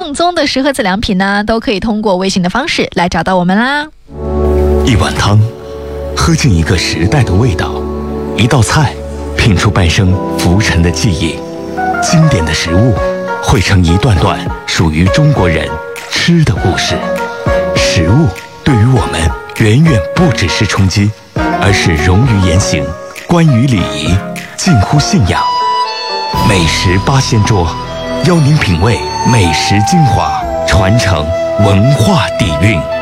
正宗的10盒子良品呢，都可以通过微信的方式来找到我们啦。 一碗汤，喝进一个时代的味道；一道菜，品出半生浮沉的记忆。经典的食物，汇成一段段属于中国人吃的故事。食物对于我们远远不只是充饥，而是融于言行，关于礼仪，近乎信仰。美食八仙桌，邀您品味美食精华，传承文化底蕴。